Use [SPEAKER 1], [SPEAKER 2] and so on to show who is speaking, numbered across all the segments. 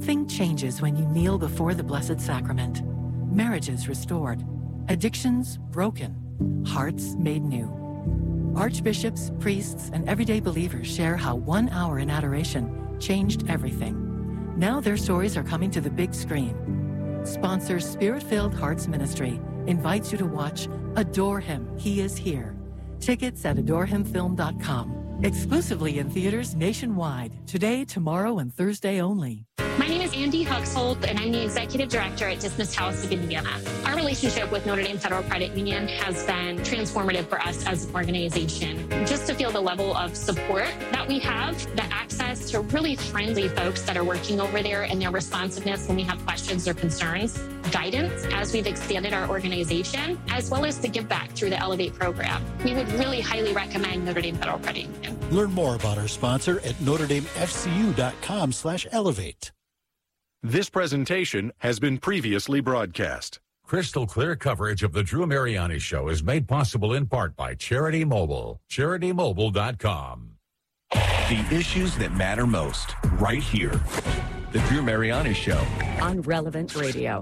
[SPEAKER 1] Something changes when you kneel before the Blessed Sacrament. Marriages restored, addictions broken, hearts made new. Archbishops, priests, and everyday believers share how 1 hour in adoration changed everything. Now their stories are coming to the big screen. Sponsor Spirit-Filled Hearts Ministry invites you to watch Adore Him, He is Here. Tickets at adorehimfilm.com. Exclusively in theaters nationwide. Today, tomorrow, and Thursday only.
[SPEAKER 2] My name is Andy Huxhold, and I'm the Executive Director at Dismiss House of Indiana. Our relationship with Notre Dame Federal Credit Union has been transformative for us as an organization. Just to feel the level of support that we have, the access to really friendly folks that are working over there and their responsiveness when we have questions or concerns, guidance as we've expanded our organization, as well as the give back through the Elevate program. We would really highly recommend Notre Dame Federal Credit Union.
[SPEAKER 3] Learn more about our sponsor at NotreDameFCU.com/elevate.
[SPEAKER 4] This presentation has been previously broadcast.
[SPEAKER 5] Crystal clear coverage of the Drew Mariani Show is made possible in part by Charity Mobile. CharityMobile.com.
[SPEAKER 6] The issues that matter most, right here. The Drew Mariani Show.
[SPEAKER 7] On Relevant Radio.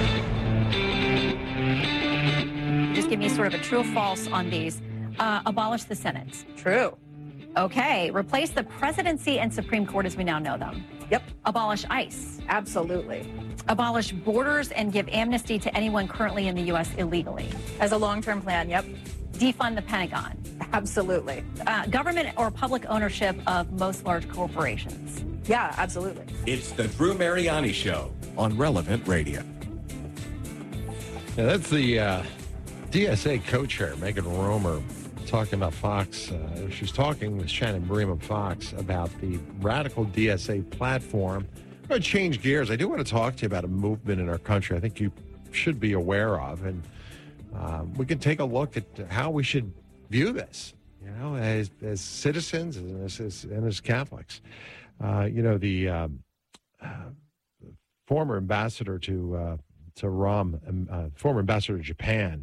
[SPEAKER 7] Just give me sort of a true or false on these. Abolish the Senate. True. Okay. Replace the presidency and Supreme Court as we now know them. Yep. Abolish ICE. Absolutely. Abolish borders and give amnesty to anyone currently in the U.S. illegally. As a long-term plan, yep. Defund the Pentagon. Absolutely. Government or public ownership of most large corporations. Yeah, absolutely.
[SPEAKER 6] It's the Drew Mariani Show on Relevant Radio.
[SPEAKER 8] Yeah, that's the DSA co-chair, Megan Romer, talking about Fox. She was talking with Shannon Bream of Fox about the radical DSA platform. I'm going to change gears. I do want to talk to you about a movement in our country I think you should be aware of, and we can take a look at how we should view this, you know, as citizens and as Catholics. The former ambassador to former ambassador to Japan.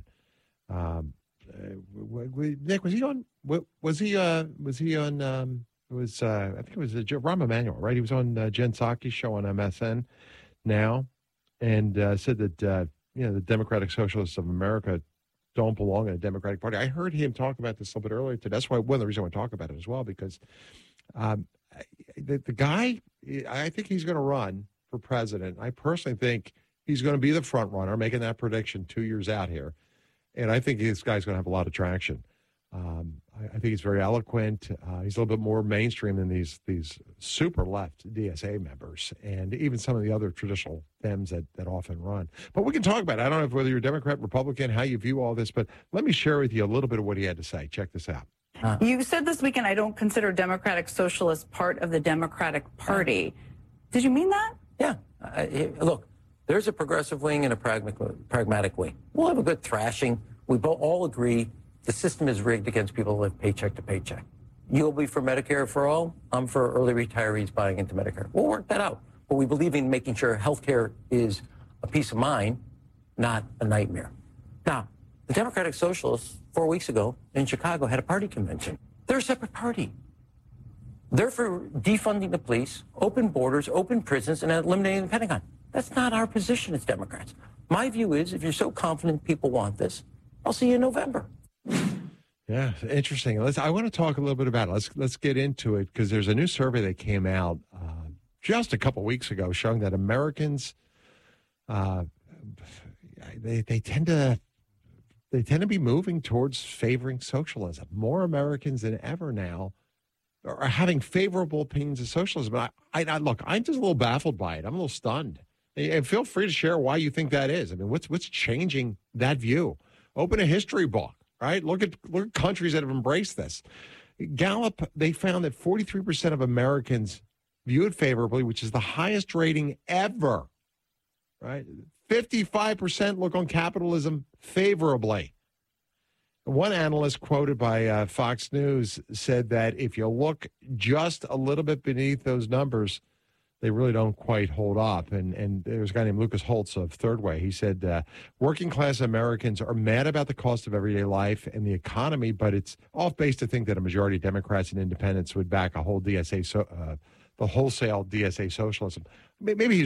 [SPEAKER 8] Nick, was he on? Was he on? I think it was Rahm Emanuel, right? He was on Jen Psaki's show on MSN now, and said that the Democratic Socialists of America don't belong in a Democratic Party. I heard him talk about this a little bit earlier today. That's why one of the reasons I want to talk about it as well, because the guy, I think he's going to run for president. I personally think he's going to be the front runner, making that prediction 2 years out here. And I think this guy's going to have a lot of traction. I think he's very eloquent. He's a little bit more mainstream than these super left DSA members and even some of the other traditional Dems that often run. But we can talk about it. I don't know whether you're Democrat, Republican, how you view all this, but let me share with you a little bit of what he had to say. Check this out.
[SPEAKER 9] You said this weekend, I don't consider Democratic Socialists part of the Democratic Party. Did you mean that?
[SPEAKER 10] Yeah. Look, there's a progressive wing and a pragmatic wing. We'll have a good thrashing. We both all agree the system is rigged against people who live paycheck to paycheck. You'll be for Medicare for all. I'm for early retirees buying into Medicare. We'll work that out. But we believe in making sure health care is a peace of mind, not a nightmare. Now, the Democratic Socialists 4 weeks ago in Chicago had a party convention. They're a separate party. They're for defunding the police, open borders, open prisons, and eliminating the Pentagon. That's not our position as Democrats. My view is, if you're so confident people want this, I'll see you in November.
[SPEAKER 8] Yeah, interesting. I want to talk a little bit about it. Let's get into it, because there's a new survey that came out just a couple weeks ago showing that Americans they tend to be moving towards favoring socialism. More Americans than ever now are having favorable opinions of socialism. Look, I'm just a little baffled by it. I'm a little stunned. And feel free to share why you think that is. I mean, what's changing that view? Open a history book, right? Look at countries that have embraced this. Gallup, they found that 43% of Americans view it favorably, which is the highest rating ever, right? 55% look on capitalism favorably. One analyst quoted by Fox News said that if you look just a little bit beneath those numbers, they really don't quite hold up. And there's a guy named Lucas Holtz of Third Way. He said, working class Americans are mad about the cost of everyday life and the economy, but it's off base to think that a majority of Democrats and independents would back a whole DSA, the wholesale DSA socialism. Maybe he's